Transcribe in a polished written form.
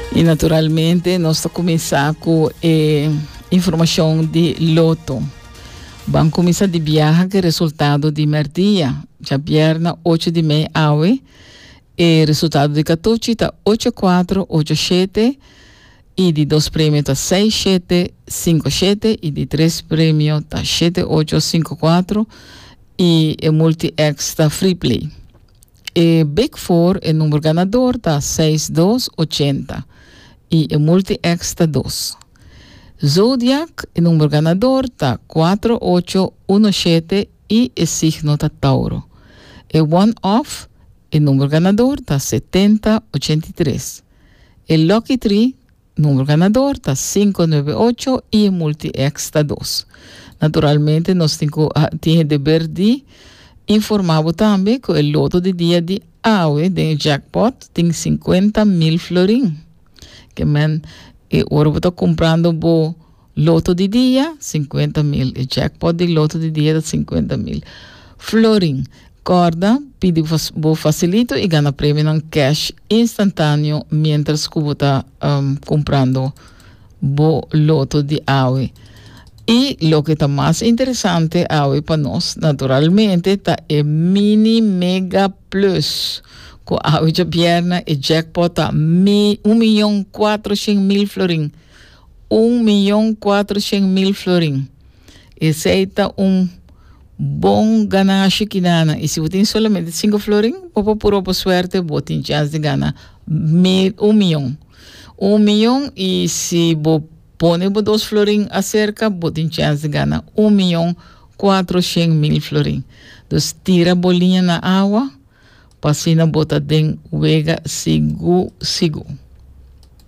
E naturalmente nós começar com informação de loto. Vamos começar de viagem que é resultado de merdia. Já vierna 8 de meia aue. E resultado de 14 está 84, 87. E de 2 prêmios está 6, 7, 5, 7. E de 3 prêmios está 7, 8, 5, 4. E o multi-X está free play. E Big Four, o número ganador está 6, 2, 80. E o multi-X está 2. Zodiac, o número ganador está 4, 8, 1, 7 e o signo está Tauro. E One-Off, o número ganador está 70, 83. El Lucky Tree, número ganador está 598 e o multi-X está 2. Naturalmente, nós temos o dever de informar também que o loto de dia de hoje, de jackpot, tem 50.000 florin. Que man, agora está comprando o loto de dia, 50.000. O jackpot de loto de dia é 50.000 florin. Corda, pede o facilito e ganha prêmio em cash instantâneo mientras que você está comprando o loto de hoje. E o que está mais interessante hoje para nós, naturalmente, está o Mini Mega Plus. Com a hoje pierna e jackpot está 1.400.000 florin. 1.400.000 florin. Esse aí está bom ganagem que dá. E se você tem somente 5 florin, por suerte, você tem chance de ganhar 1 milhão. 1 milhão e se você põe 2 florin acerca, você tem chance de ganhar 1.400.000 florin. Então, tira a bolinha na água, passina bota dentro, uega, sigo.